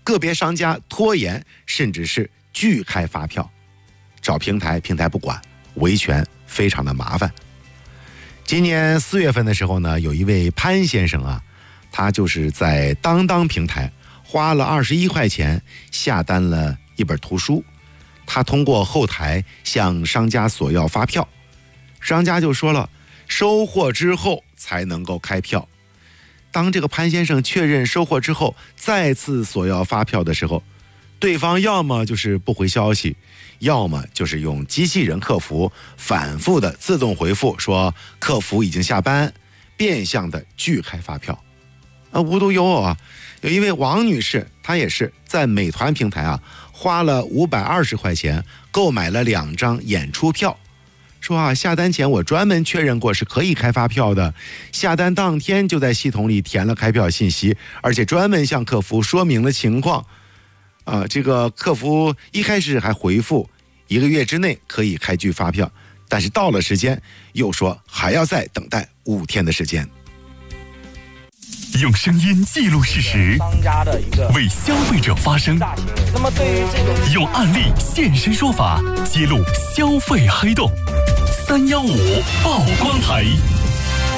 个别商家拖延甚至是拒开发票，找平台不管，维权非常的麻烦。今年4月份的时候呢，有一位潘先生啊，他就是在当当平台花了21块钱下单了一本图书，他通过后台向商家索要发票，商家就说了收货之后才能够开票。当这个潘先生确认收货之后再次索要发票的时候，对方要么就是不回消息，要么就是用机器人客服反复的自动回复说客服已经下班，变相的拒开发票。无独有偶啊，有一位王女士，她也是在美团平台啊花了520块钱购买了2张演出票，说下单前我专门确认过是可以开发票的，下单当天就在系统里填了开票信息，而且专门向客服说明了情况。这个客服一开始还回复1个月之内可以开具发票，但是到了时间又说还要再等待5天的时间。 用声音记录事实，为消费者发声。 那么对于这个， 用案例现身说法，揭露消费黑洞。315曝光台。